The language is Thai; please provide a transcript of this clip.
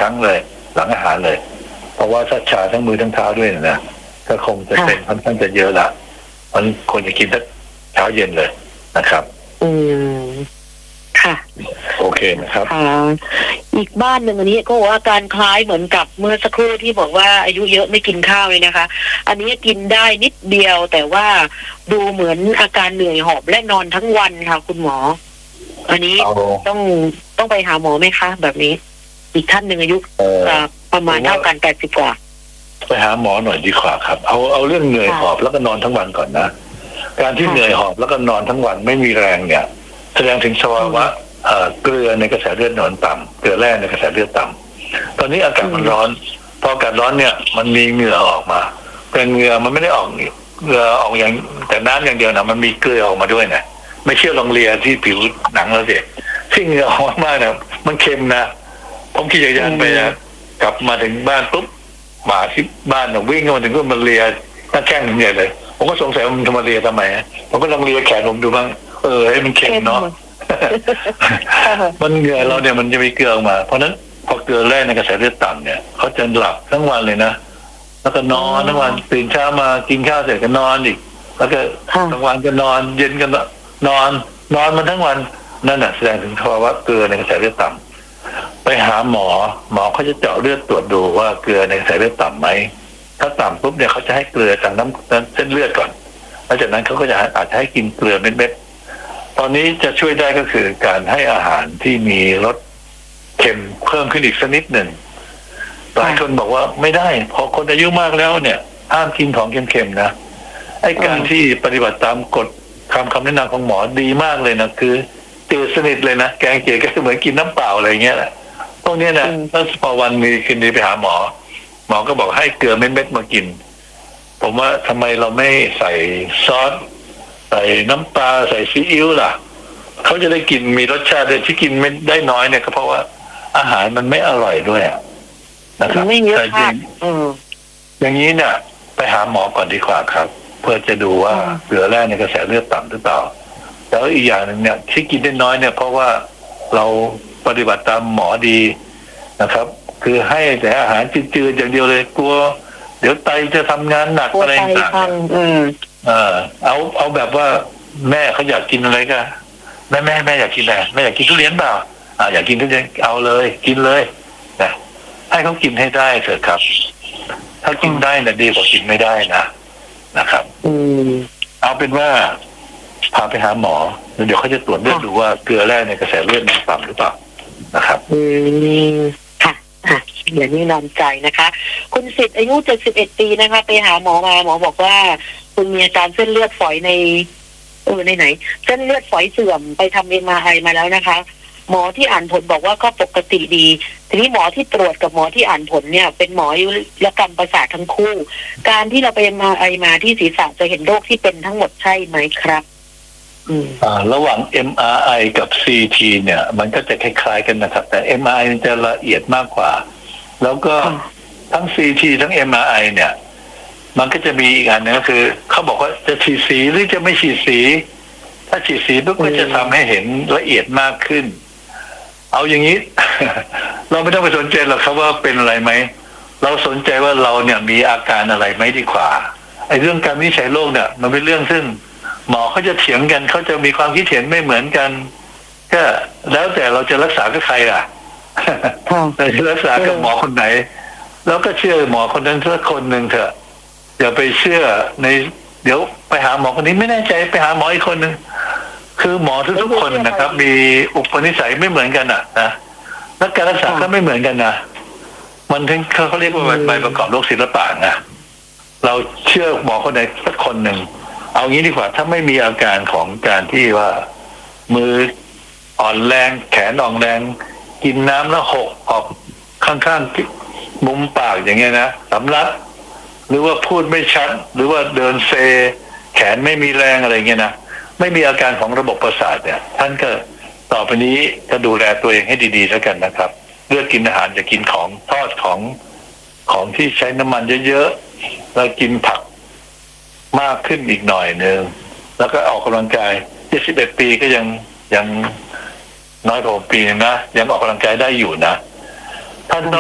ครั้งเลยหลังอาหารเลยเพราะว่าถ้าชาทั้งมือทั้งเท้าด้วยนะก็คงจะเป็นค่อนข้างจะเยอะละมันควรจะกินทั้งเช้าเย็นเลยนะครับค่ะโอเคนะครับอีกบ้านหนึ่งอันนี้ก็ว่าอาการคล้ายเหมือนกับเมื่อสักครู่ที่บอกว่าอายุเยอะไม่กินข้าวเลยนะคะ อันนี้กินได้นิดเดียวแต่ว่าดูเหมือนอาการเหนื่อยหอบและนอนทั้งวันค่ะคุณหมออันนี้ต้องไปหาหมอไหมคะแบบนี้อีกท่านหนึ่งอายุประมาณเท่ากัน80 กว่าไปหาหมอหน่อยดีกว่าครับเอาเรื่องเหนื่อยหอบแล้วก็นอนทั้งวันก่อนนะการที่เหนื่อยหอบแล้วก็นอนทั้งวันไม่มีแรงเนี่ยแสดงถึงภาวะเกลือในกระแสเลือดต่ำเกลือแร่ในกระแสเลือดต่ำตอนนี้อากาศมันร้อนพออากาศร้อนเนี่ยมันมีเหงื่อออกมาแต่เหงื่อมันไม่ได้ออกเหงื่อออกอย่างแต่น้ำอย่างเดียวนะมันมีเกลือออกมาด้วยนะไม่เชื่อลองเลียที่ผิวหนังเราสิที่เหงื่อออกมากๆเนี่ยมันเค็มนะผมขี่จักรยานไปนะกลับมาถึงบ้านปุ๊บหมาที่บ้านวิ่งมาถึงก็มาเลียหน้าแข้งเนี่ยเลยผมก็สงสัยมันจะมาเลียทำไมผมก็ลองเลียแขนผมดูบ้างให้มันเค็มเนาะมันเหงื่อเราเนี่ยมันจะมีเกลือออกมาเพราะนั้นพอเกลือแร่ในกระแสเลือดต่ำเนี่ยเขาจะหลับทั้งวันเลยนะแล้วก็นอนทั้งวันตื่นเช้ามากินข้าวเสร็จก็นอนอีกแล้วก็กลางวันก็นอนเย็นก็นอนมันทั้งวันนั่นแหะแสดงถึงภาวะเกลือในกระแสเลือดต่ำไปหาหมอเขาจะเจาะเลือดตรวจดูว่าเกลือในกระแสเลือดต่ำไหมถ้าต่ำปุ๊บเนี่ยเขาจะให้เกลือจากน้ำเส้นเลือดก่อนแล้วจากนั้นเขาก็จะอาจจะให้กินเกลือเม็ดตอนนี้จะช่วยได้ก็คือการให้อาหารที่มีรสเค็มเพิ่มขึ้นอีกสักนิดหนึ่งหลายคนบอกว่าไม่ได้พอคนอายุมากแล้วเนี่ยห้ามกินของเค็มๆนะไอ้การที่ปฏิบัติตามกฎคำแนะนำของหมอดีมากเลยนะคือจืดสนิทเลยนะแกงเขียวก็เหมือนกินน้ำเปล่าอะไรเงี้ยแหละพวกนี้นะถ้าพอวันนี้คืนนี้ไปหาหมอก็บอกให้เกลือเม็ดๆมากินผมว่าทำไมเราไม่ใส่ซอสใส่น้ำปลาใส่ซีอิ๊วล่ะเขาจะได้กินมีรสชาติที่กินไม่ได้น้อยเนี่ยก็เพราะว่าอาหารมันไม่อร่อยด้วยนะครับแต่จริงอย่างนี้เนี่ยไปหาหมอก่อนดีกว่าครับเพื่อจะดูว่าเกลือแร่ในกระแสเลือดต่ำหรือเปล่าแล้วอีกอย่างหนึ่งเนี่ยที่กินได้น้อยเนี่ยเพราะว่าเราปฏิบัติตามหมอดีนะครับคือให้แต่อาหารจืดๆอย่างเดียวเลยกลัวเดี๋ยวไตจะทำงานหนักอะไรต่างๆเอาแบบว่าแม่เขาอยากกินอะไรก็แม่อยากกินอะไรแม่อยากกินทุเรียนเปล่าอยากกินทุเรียนเอาเลยกินเลยนะให้เขากินให้ได้เถอะครับถ้ากินได้นะดีกว่ากินไม่ได้นะครับเอาเป็นว่าพาไปหาหมอเดี๋ยวเขาจะตรวจเลือดดูว่าเกลือแร่ในกระแสเลือดมันต่ำหรือเปล่านะครับค่ะอย่างนี้นอนใจนะคะคุณสิทธิ์อายุ71 ปีนะคะไปหาหมอมาหมอบอกว่าคุณมีอาการเส้นเลือดฝอยในไหนเส้นเลือดฝอยเสื่อมไปทำ MRI มาแล้วนะคะหมอที่อ่านผลบอกว่าก็ปกติดีทีนี้หมอที่ตรวจกับหมอที่อ่านผลเนี่ยเป็นหมออายุรกรรมประสาททั้งคู่การที่เราไป MRI มาที่ศีรษะจะเห็นโรคที่เป็นทั้งหมดใช่ไหมครับระหว่าง MRI กับ CT เนี่ยมันก็จะคล้ายๆกันนะครับแต่ MRI มันจะละเอียดมากกว่าแล้วก็ทั้ง CT ทั้ง MRI เนี่ยมันก็จะมีอีกอันนึงก็คือเขาบอกว่าจะฉีดสีหรือจะไม่ฉีดสีถ้าฉีดสีปุ๊บก็จะทำให้เห็นละเอียดมากขึ้นเอาอย่างนี้ เราไม่ต้องไปสนใจหรอกครับว่าเป็นอะไรไหมเราสนใจว่าเราเนี่ยมีอาการอะไรไหมดีกว่าไอ้เรื่องการวินิจฉัยโรคเนี่ยมันเป็นเรื่องซึ่งหมอเขาจะเถียงกันเขาจะมีความคิดเห็นไม่เหมือนกันก็แล้วแต่เราจะรักษากับใครล่ะเราจะรักษากับหมอคนไหนแล้วก็เชื่อหมอคนนั้นสักคนหนึ่งเถอะอย่าไปเชื่อในเดี๋ยวไปหาหมอคนนี้ไม่แน่ใจไปหาหมออีกคนหนึ่งคือหมอทุกๆคนนะครับมีอุปนิสัยไม่เหมือนกันนะและการรักษาก็ไม่เหมือนกันนะมันถึงเขาเรียกว่าใบประกอบโรคศิลปะนะเราเชื่อหมอคนไหนสักคนหนึ่งเอางี้ดีกว่าถ้าไม่มีอาการของการที่ว่ามืออ่อนแรงแขนอ่อนแรงกินน้ำแล้วหกออกข้างๆมุมปากอย่างเงี้ยนะสำลักหรือว่าพูดไม่ชัดหรือว่าเดินเซแขนไม่มีแรงอะไรเงี้ยนะไม่มีอาการของระบบประสาทเนี่ยท่านก็ต่อไปนี้ก็ดูแลตัวเองให้ดีๆแล้วกันนะครับเลือกกินอาหารจะกินของทอดของที่ใช้น้ำมันเยอะๆแล้วกินผักมากขึ้นอีกหน่อยนึงแล้วก็ออกกำลังกาย71 ปีก็ยังน้อยกว่าปีนึงนะยังออกกำลังกายได้อยู่นะท่าน